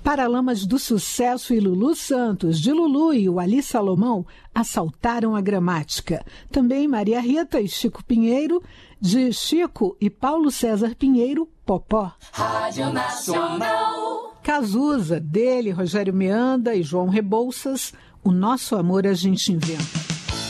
Paralamas do Sucesso e Lulu Santos, de Lulu e o Ali Salomão, assaltaram a gramática. Também Maria Rita e Chico Pinheiro, de Chico e Paulo César Pinheiro, Popó. Rádio Nacional. Cazuza, dele, Rogério Meanda e João Rebouças, O Nosso Amor a Gente Inventa.